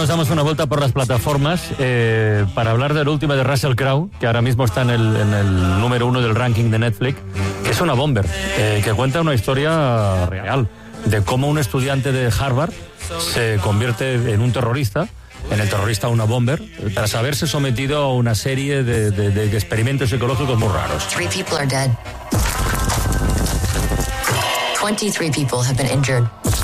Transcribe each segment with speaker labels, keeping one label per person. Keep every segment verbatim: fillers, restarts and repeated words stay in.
Speaker 1: damos una vuelta por las plataformas eh, para hablar del último de Russell Crowe, que ahora mismo está en el, en el número uno del ranking de Netflix, que es una bomber, eh, que cuenta una historia real de cómo un estudiante de Harvard se convierte en un terrorista, en el terrorista una bomber, tras haberse sometido a una serie de, de, de experimentos psicológicos muy raros.
Speaker 2: Three people are dead. twenty-three people have been injured.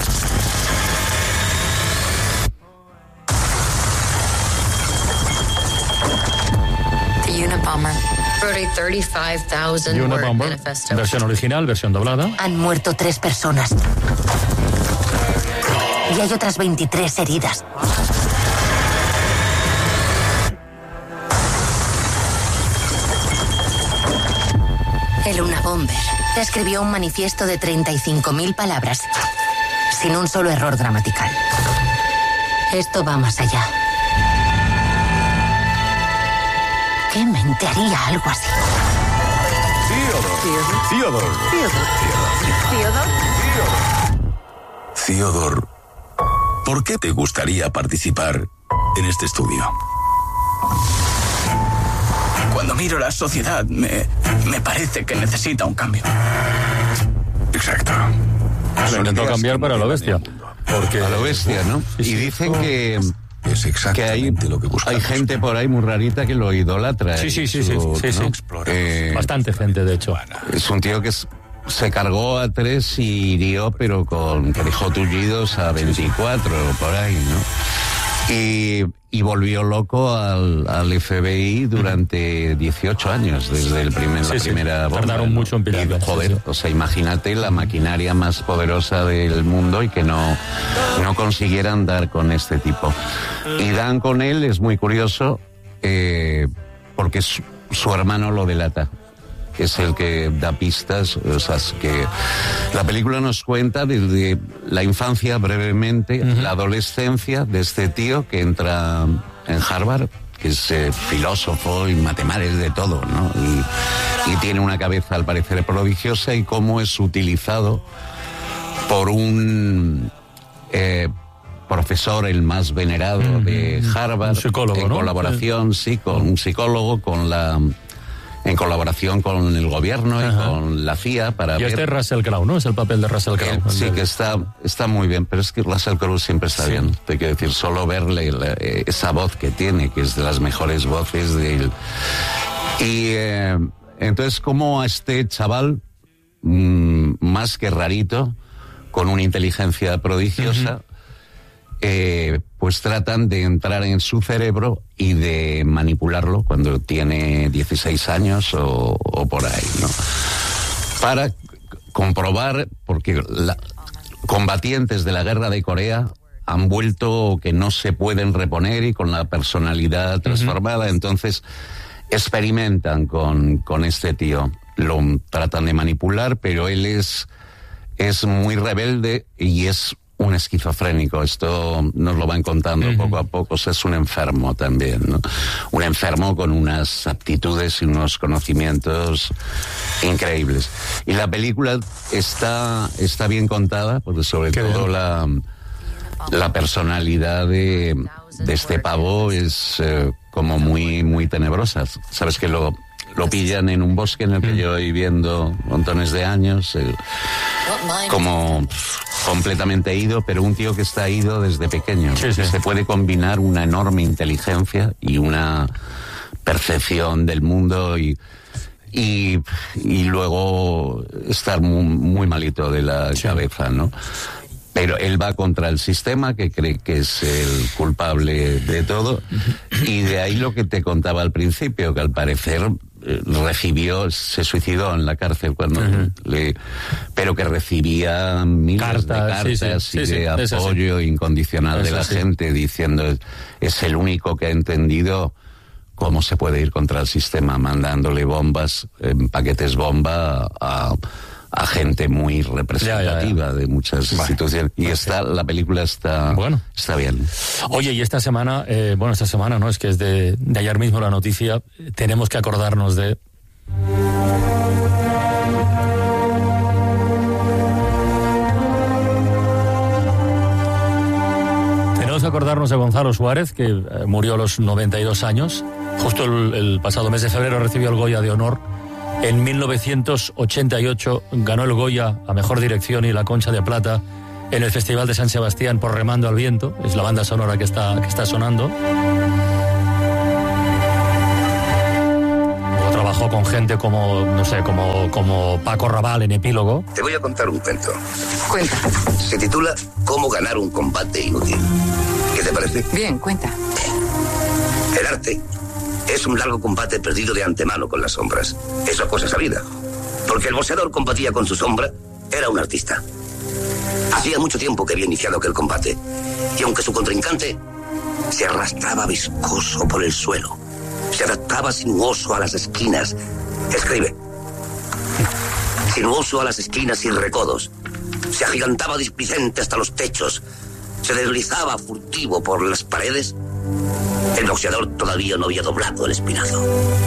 Speaker 2: Unabomber wrote a thirty-five thousand word manifesto.
Speaker 1: Versión original, versión doblada.
Speaker 3: Han muerto tres personas. Y hay otras veintitrés heridas. El Unabomber escribió un manifiesto de treinta y cinco mil palabras, sin un solo error gramatical. Esto va más allá. ¿Qué mente haría algo así?
Speaker 4: Theodore. Theodore.
Speaker 5: Theodore.
Speaker 4: Theodore. Theodore. ¿Por qué te gustaría participar en este estudio?
Speaker 6: Cuando miro la sociedad, me, me parece que necesita un cambio.
Speaker 4: Exacto.
Speaker 1: Lo intentó cambiar para la bestia. Porque
Speaker 7: a lo bestia, ¿no?
Speaker 1: Sí, sí.
Speaker 7: Y dicen que...
Speaker 4: Es exactamente
Speaker 7: que hay,
Speaker 4: lo que buscamos.
Speaker 7: hay gente por ahí muy rarita que lo idolatra.
Speaker 1: Sí, sí, sí, sí,
Speaker 7: su,
Speaker 1: sí, sí.
Speaker 7: ¿no? Eh,
Speaker 1: Bastante gente, de hecho.
Speaker 7: Es un tío que es, se cargó a tres y hirió, pero con que dejó tullidos a veinticuatro por ahí, ¿no? Y, y volvió loco al, al F B I durante dieciocho años, desde el primer,
Speaker 1: sí,
Speaker 7: la
Speaker 1: sí.
Speaker 7: primera bomba.
Speaker 1: Tardaron
Speaker 7: ¿no?
Speaker 1: mucho en pillarlo.
Speaker 7: Y, joder,
Speaker 1: sí, sí.
Speaker 7: o sea, imagínate la maquinaria más poderosa del mundo y que no, no consiguieran dar con este tipo. Y dan con él, es muy curioso, eh, porque su, su hermano lo delata. Es el que da pistas, o sea, es que la película nos cuenta desde la infancia brevemente, uh-huh. la adolescencia de este tío que entra en Harvard, que es eh, filósofo y matemático de todo, ¿no? Y, y tiene una cabeza al parecer prodigiosa y cómo es utilizado por un eh, profesor, el más venerado uh-huh. de Harvard,
Speaker 1: un psicólogo,
Speaker 7: en
Speaker 1: ¿no?
Speaker 7: colaboración, sí, con un psicólogo, con la... en colaboración con el gobierno y Ajá. con la C I A para
Speaker 1: y
Speaker 7: ver...
Speaker 1: este es Russell Crowe, ¿no? Es el papel de Russell Crowe.
Speaker 7: Sí, que está, está muy bien, pero es que Russell Crowe siempre está sí. bien. Te quiero decir, solo verle la, esa voz que tiene, que es de las mejores voces de él. Y eh, entonces, como a este chaval, mmm, más que rarito, con una inteligencia prodigiosa... Uh-huh. Eh, pues tratan de entrar en su cerebro y de manipularlo cuando tiene dieciséis años o, o por ahí, ¿no? Para comprobar, porque la, combatientes de la guerra de Corea han vuelto que no se pueden reponer y con la personalidad transformada, uh-huh. entonces experimentan con, con este tío, lo tratan de manipular, pero él es, es muy rebelde y es un esquizofrénico. Esto nos lo van contando uh-huh. poco a poco. O sea, es un enfermo también, ¿no? Un enfermo con unas aptitudes y unos conocimientos increíbles. Y la película está, está bien contada, porque sobre Qué todo la, la personalidad de, de este pavo es eh, como muy, muy tenebrosa. Sabes que lo... Lo pillan en un bosque en el que mm. llevo viviendo montones de años, eh, como pff, completamente ido, pero un tío que está ido desde pequeño.
Speaker 1: Sí, sí.
Speaker 7: Se puede combinar una enorme inteligencia y una percepción del mundo y, y, y luego estar muy, muy malito de la sí. cabeza, ¿no? Pero él va contra el sistema, que cree que es el culpable de todo, y de ahí lo que te contaba al principio, que al parecer eh, recibió, se suicidó en la cárcel cuando uh-huh. le... pero que recibía miles Carta, de cartas sí, sí, y sí, de sí, apoyo incondicional de la sí. gente, diciendo, es el único que ha entendido cómo se puede ir contra el sistema, mandándole bombas, eh, paquetes bomba a... a gente muy representativa ya, ya, ya. de muchas vale. instituciones. Y está, la película está, bueno. está bien.
Speaker 1: Oye, y esta semana, eh, bueno, esta semana, ¿no? Es que es de, de ayer mismo la noticia, tenemos que acordarnos de... acordarnos de Gonzalo Suárez, que eh, murió a los noventa y dos años. Justo el, el pasado mes de febrero recibió el Goya de Honor. En mil novecientos ochenta y ocho ganó el Goya a Mejor Dirección y la Concha de Plata en el Festival de San Sebastián por Remando al Viento. Es la banda sonora que está, que está sonando. Trabajó con gente como, no sé, como, como Paco Rabanne en Epílogo.
Speaker 8: Te voy a contar un cuento.
Speaker 5: Cuenta.
Speaker 8: Se titula Cómo ganar un combate inútil. ¿Qué te parece?
Speaker 5: Bien, cuenta.
Speaker 8: El arte es un largo combate perdido de antemano con las sombras. Eso es cosa sabida. Porque el boxeador combatía con su sombra, era un artista. Hacía mucho tiempo que había iniciado aquel combate. Y aunque su contrincante se arrastraba viscoso por el suelo, se adaptaba sinuoso a las esquinas. Escribe. Sinuoso a las esquinas sin recodos. Se agigantaba displicente hasta los techos. Se deslizaba furtivo por las paredes. El boxeador todavía no había doblado el espinazo.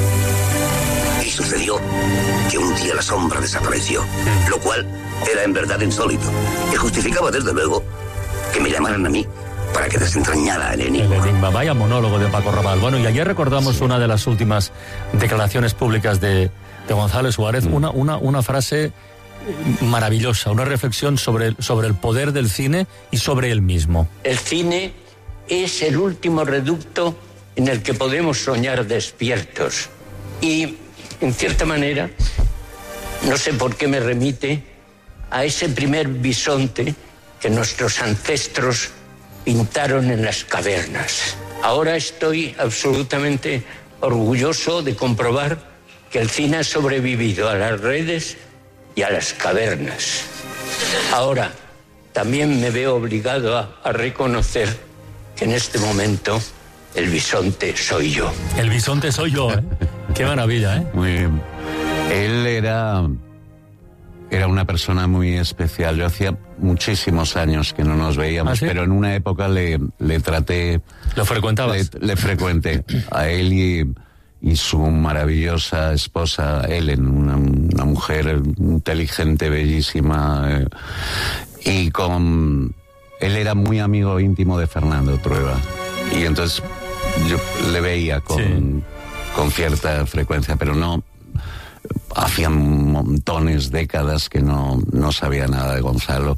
Speaker 8: Y sucedió que un día la sombra desapareció, lo cual era en verdad insólito. Y justificaba desde luego que me llamaran a mí para que desentrañara el enigma.
Speaker 1: El enigma, vaya monólogo de Paco Rabanne. Bueno, y ayer recordamos sí. una de las últimas declaraciones públicas de, de Gonzalo Suárez, mm. una, una, una frase maravillosa, una reflexión sobre, sobre el poder del cine y sobre él mismo.
Speaker 9: El cine es el último reducto en el que podemos soñar despiertos. Y, en cierta manera, no sé por qué me remite a ese primer bisonte que nuestros ancestros pintaron en las cavernas. Ahora estoy absolutamente orgulloso de comprobar que el cine ha sobrevivido a las redes y a las cavernas. Ahora, también me veo obligado a, a reconocer que en este momento el bisonte soy yo.
Speaker 1: El bisonte soy yo, ¿eh? Qué maravilla, ¿eh?
Speaker 7: Muy bien. Él era... Era una persona muy especial. Yo hacía muchísimos años que no nos veíamos, ¿ah, sí? Pero en una época le, le traté...
Speaker 1: ¿Lo frecuentabas?
Speaker 7: Le, le frecuenté a él y, y su maravillosa esposa, Ellen, una, una mujer inteligente, bellísima. Eh, y con... Él era muy amigo íntimo de Fernando Trueba. Y entonces yo le veía con, sí. con cierta frecuencia, pero no... Hacía montones, décadas que no, no sabía nada de Gonzalo.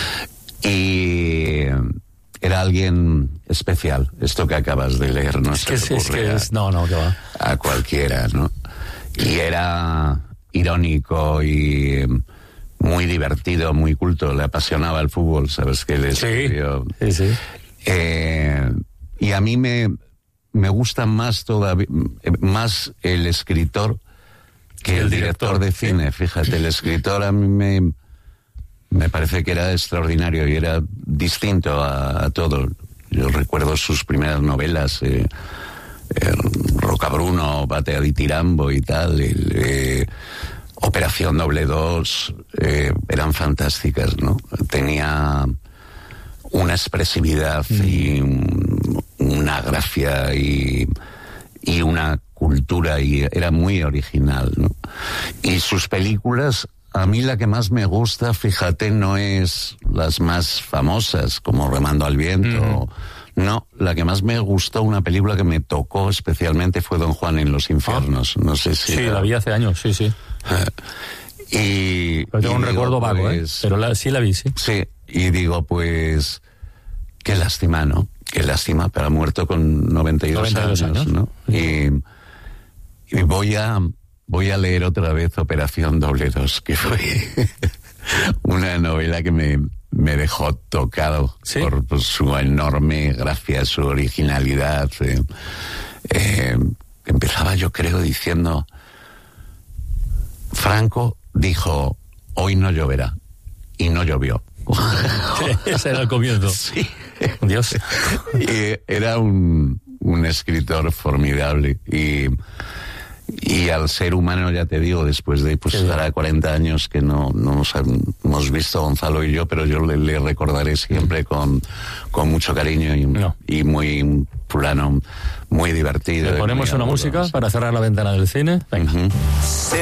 Speaker 7: Y era alguien especial, esto que acabas de leer, no
Speaker 1: es
Speaker 7: se
Speaker 1: que,
Speaker 7: le
Speaker 1: es que
Speaker 7: a,
Speaker 1: es, no, no, que va.
Speaker 7: a cualquiera, ¿no? Y era irónico y muy divertido, muy culto, le apasionaba el fútbol, ¿sabes? Que le escribió.
Speaker 1: Sí, sí, sí.
Speaker 7: Eh, y a mí me, me gusta más todavía, más el escritor que el, el director, director de cine. Fíjate, el escritor a mí me, me parece que era extraordinario y era distinto a, a todo. Yo recuerdo sus primeras novelas, eh, eh, Rocabruno, Batea di Tirambo y tal, el, eh, Operación Doble Dos, eh, eran fantásticas, ¿no? Tenía una expresividad mm. y un, una gracia y, y una cultura, y era muy original, ¿no? Y sus películas, a mí la que más me gusta, fíjate, no es las más famosas como Remando al Viento, mm. no, la que más me gustó, una película que me tocó especialmente, fue Don Juan en los infiernos. No sé si
Speaker 1: sí,
Speaker 7: la,
Speaker 1: la vi hace años, sí, sí.
Speaker 7: y
Speaker 1: pero tengo
Speaker 7: y
Speaker 1: un
Speaker 7: digo,
Speaker 1: recuerdo vago,
Speaker 7: pues,
Speaker 1: ¿eh? Pero la, sí la vi, sí.
Speaker 7: Sí, y digo, pues qué lástima, ¿no? Qué lástima, pero ha muerto con noventa y dos años, años, ¿no? Y Y voy a, voy a leer otra vez Operación Doble Dos, que fue una novela que me, me dejó tocado, ¿sí? por, por su enorme gracia, su originalidad. Eh, eh, empezaba, yo creo, diciendo... Franco dijo, hoy no lloverá, y no llovió.
Speaker 1: Ese era el comienzo.
Speaker 7: Sí.
Speaker 1: Dios.
Speaker 7: Y era un, un escritor formidable, y... Y al ser humano, ya te digo, después de pues hará cuarenta años que no, no nos hemos visto Gonzalo y yo, pero yo le, le recordaré siempre con, con mucho cariño y, no. y muy un fulano muy divertido.
Speaker 1: ¿Le ponemos una música para cerrar la ventana del cine? Venga. Uh-huh.